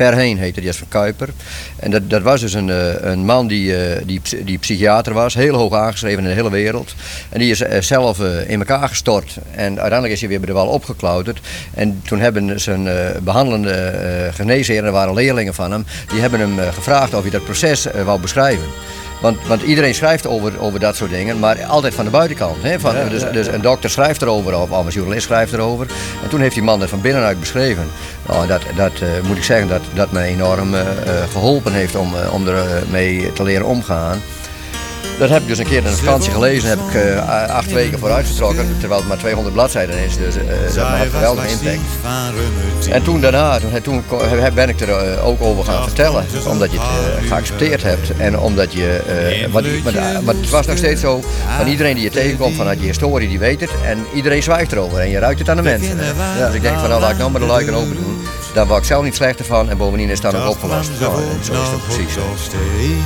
Verheen heette die, is van Kuiper. En dat was dus een man die psychiater was, heel hoog aangeschreven in de hele wereld. En die is zelf in elkaar gestort. En uiteindelijk is hij weer bij de wal opgeklauterd. En toen hebben zijn behandelende geneesheren, er waren leerlingen van hem, die hebben hem gevraagd of hij dat proces wou beschrijven. Want iedereen schrijft over dat soort dingen, maar altijd van de buitenkant. Hè? Dus een dokter schrijft erover, of een journalist schrijft erover. En toen heeft die man er van binnenuit beschreven. Nou, dat moet ik zeggen, dat me enorm geholpen heeft om ermee te leren omgaan. Dat heb ik dus een keer in een vakantie gelezen, heb ik 8 weken vooruit vertrokken, terwijl het maar 200 bladzijden is, dus dat had een geweldige impact. En toen daarna ben ik er ook over gaan vertellen, omdat je het geaccepteerd hebt en omdat je, maar het was nog steeds zo, van iedereen die je tegenkomt vanuit je historie, die weet het en iedereen zwijgt erover en je ruikt het aan de mensen. Dus ik denk van nou laat ik nou maar de luiken open doen, daar word ik zelf niet slechter van en bovendien is het dan ook opgelost. Nou, zo is het precies zo.